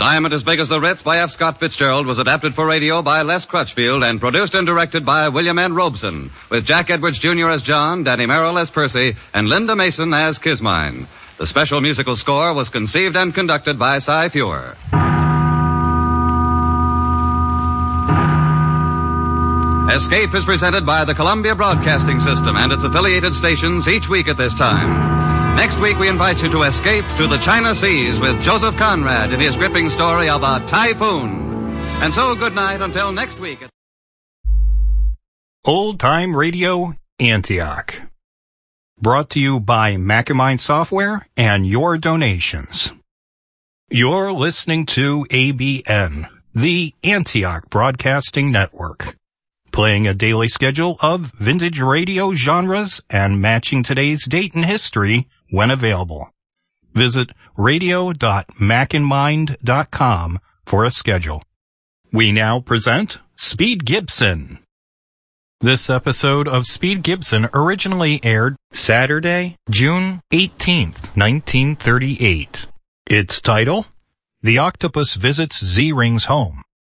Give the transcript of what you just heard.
Diamond as Big as the Ritz by F. Scott Fitzgerald was adapted for radio by Les Crutchfield and produced and directed by William N. Robeson, with Jack Edwards Jr. as John, Danny Merrill as Percy, and Linda Mason as Kismine. The special musical score was conceived and conducted by Cy Feuer. Escape is presented by the Columbia Broadcasting System and its affiliated stations each week at this time. Next week, we invite you to escape to the China Seas with Joseph Conrad in his gripping story of a typhoon. And so, good night until next week. Old Time Radio, Antioch. Brought to you by Macamine Software and your donations. You're listening to ABN, the Antioch Broadcasting Network, playing a daily schedule of vintage radio genres and matching today's date in history when available. Visit radio.macandmind.com for a schedule. We now present Speed Gibson. This episode of Speed Gibson originally aired Saturday, June 18th, 1938. Its title, The Octopus Visits Z-Ring's Home.